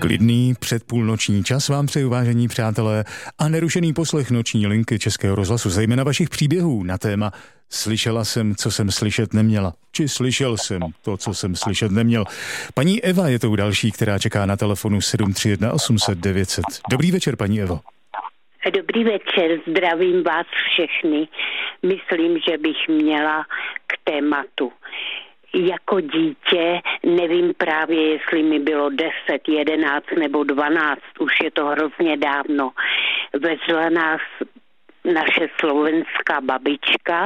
Klidný předpůlnoční čas vám přeju, vážení přátelé, a nerušený poslech noční linky Českého rozhlasu, zejména vašich příběhů na téma Slyšela jsem, co jsem slyšet neměla. Či slyšel jsem to, co jsem slyšet neměl. Paní Eva je tou další, která čeká na telefonu 731 800 900. Dobrý večer, paní Evo. Dobrý večer, zdravím vás všechny. Myslím, že bych měla k tématu. Jako dítě, nevím právě, jestli mi bylo 10, 11 nebo 12, už je to hrozně dávno, vezla nás naše slovenská babička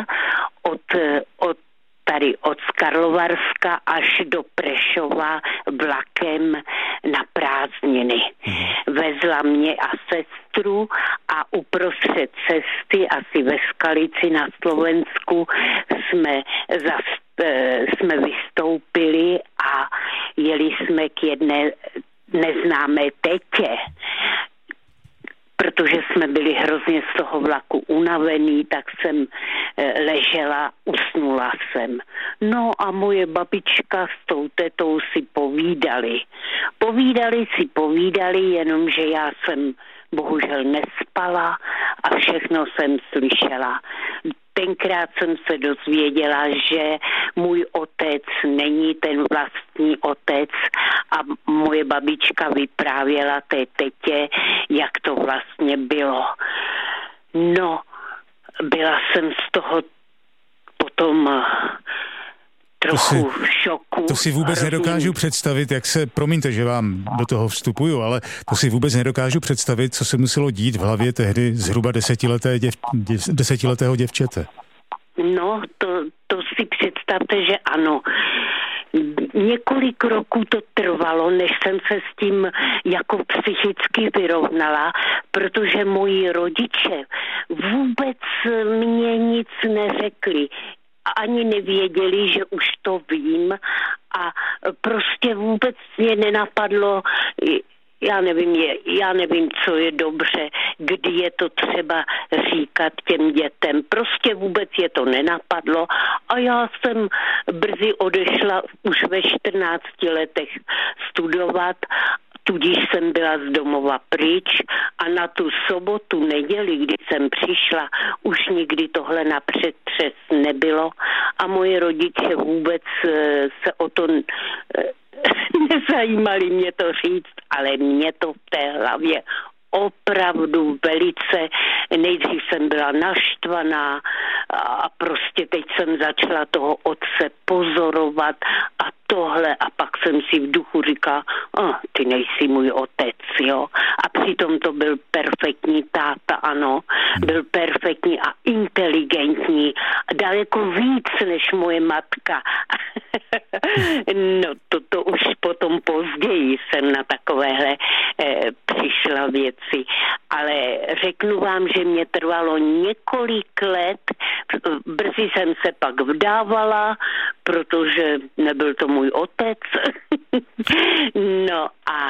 od Karlovarska až do Prešova vlakem na prázdniny. Vezla mě a sestru a uprostřed cesty, asi ve Skalici na Slovensku, jsme vystoupili a jeli jsme k jedné neznámé tetě, protože jsme byli hrozně z toho vlaku unavení, tak jsem ležela, usnula jsem. No a moje babička s tou tetou si povídali. Povídali, jenomže já jsem bohužel nespala a všechno jsem slyšela. Tenkrát jsem se dozvěděla, že můj otec není ten vlastní otec a moje babička vyprávěla té tetě, jak to vlastně bylo. No, byla jsem z toho potom trochu v šoku. To si vůbec nedokážu představit, jak se, promiňte, že vám do toho vstupuju, ale to si vůbec nedokážu představit, co se muselo dít v hlavě tehdy zhruba desetiletého děvčete. No, to si představte, že ano. Několik roků to trvalo, než jsem se s tím jako psychicky vyrovnala, protože moji rodiče vůbec mě nic neřekli. Ani nevěděli, že už to vím a prostě vůbec mě nenapadlo, já nevím, co je dobře, kdy je to třeba říkat těm dětem. Prostě vůbec je to nenapadlo a já jsem brzy odešla už ve 14 letech studovat, tudíž jsem byla z domova pryč a na tu sobotu, neděli, kdy jsem přišla, už nikdy tohle na přetřes nebylo a moje rodiče vůbec se o to nezajímali mě to říct, ale mě to v té hlavě opravdu velice, nejdřív jsem byla naštvaná a prostě teď jsem začala toho otce pozorovat a tohle a pak jsem si v duchu říkala, ty nejsi můj otec, jo. A přitom to byl perfektní táta, ano, byl perfektní a inteligentní, daleko víc než moje matka. No to už potom později jsem na takovéhle přišla věci, ale řeknu vám, že mě trvalo několik let, brzy jsem se pak vdávala, protože nebyl to můj otec. No a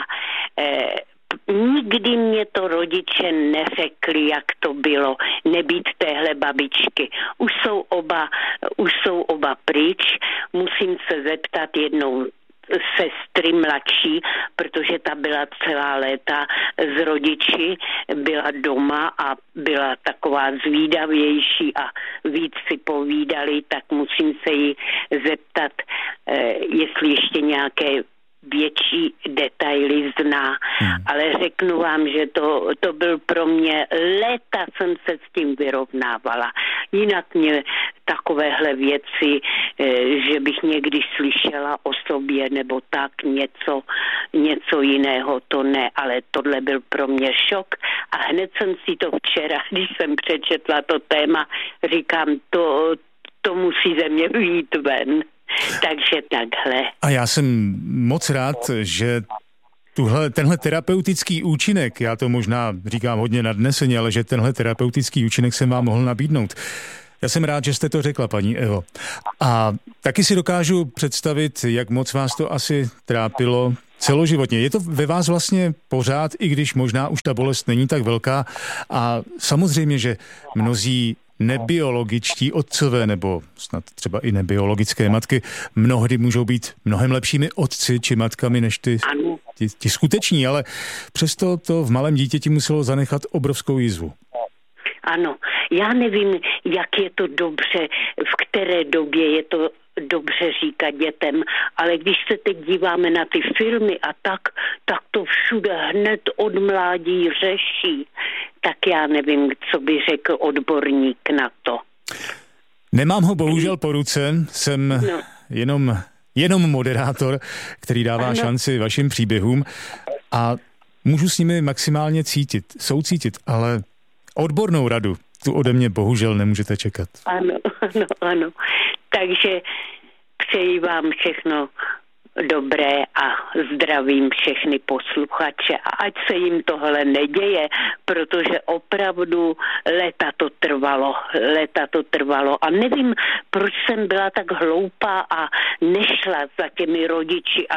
nikdy mě to rodiče neřekli, jak to bylo nebýt téhle babičky. Už jsou oba pryč, musím se zeptat jednou sestry mladší, protože ta byla celá léta s rodiči, byla doma a byla taková zvídavější a víc si povídali, tak musím se jí zeptat, jestli ještě nějaké větší detaily zná. Ale řeknu vám, že to byl pro mě, léta jsem se s tím vyrovnávala. Jinak mě takovéhle věci, že bych někdy slyšela o sobě nebo tak něco jiného, to ne, ale tohle byl pro mě šok a hned jsem si to včera, když jsem přečetla to téma, říkám, to musí ze mě vyjít ven. Takže takhle. A já jsem moc rád, že tenhle terapeutický účinek, já to možná říkám hodně nadneseně, ale že tenhle terapeutický účinek jsem vám mohl nabídnout. Já jsem rád, že jste to řekla, paní Evo. A taky si dokážu představit, jak moc vás to asi trápilo celoživotně. Je to ve vás vlastně pořád, i když možná už ta bolest není tak velká. A samozřejmě, že mnozí nebiologičtí otcové nebo snad třeba i nebiologické matky mnohdy můžou být mnohem lepšími otci či matkami než ti skuteční, ale přesto to v malém dítěti muselo zanechat obrovskou jizvu. Ano, já nevím, jak je to dobře, v které době je to dobře říkat dětem, ale když se teď díváme na ty filmy a tak to všude hned od mládí řeší, tak já nevím, co by řekl odborník na to. Nemám ho bohužel po ruce, jsem jenom moderátor, který dává šanci vašim příběhům a můžu s nimi maximálně soucítit, ale odbornou radu tu ode mě bohužel nemůžete čekat. Ano. Takže přeji vám všechno dobré a zdravím všechny posluchače a ať se jim tohle neděje, protože opravdu léta to trvalo a nevím, proč jsem byla tak hloupá a nešla za těmi rodiči,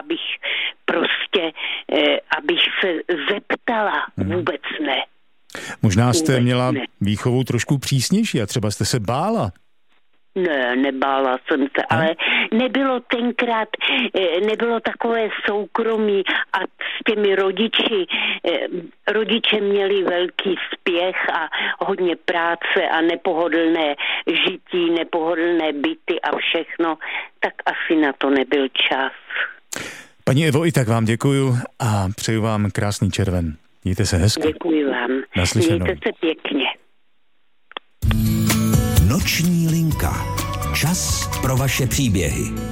abych se zeptala, vůbec ne. Možná jste měla výchovu trošku přísnější a třeba jste se bála. Ne, nebála jsem se, ale nebylo takové soukromí a s těmi rodiče měli velký spěch a hodně práce a nepohodlné žití, nepohodlné byty a všechno, tak asi na to nebyl čas. Paní Evo, i tak vám děkuju a přeju vám krásný červen. Mějte se hezky. Děkuji vám. Naslyšenou. Mějte se pěkně. Noční linka. Čas pro vaše příběhy.